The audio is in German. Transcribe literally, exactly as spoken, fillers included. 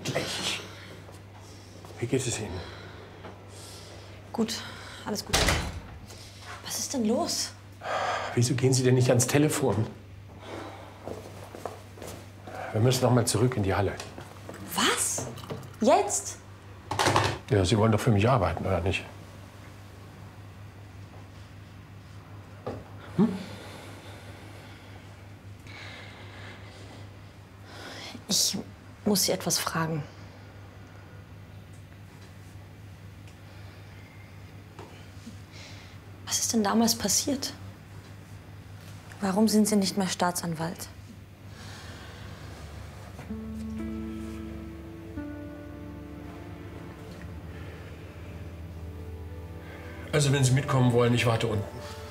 endlich. Wie geht es Ihnen? Gut, alles gut. Was ist denn los? Wieso gehen Sie denn nicht ans Telefon? Wir müssen noch mal zurück in die Halle. Was? Jetzt? Ja, Sie wollen doch für mich arbeiten, oder nicht? Hm? Ich muss Sie etwas fragen. Was ist denn damals passiert? Warum sind Sie nicht mehr Staatsanwalt? Also, wenn Sie mitkommen wollen, ich warte unten.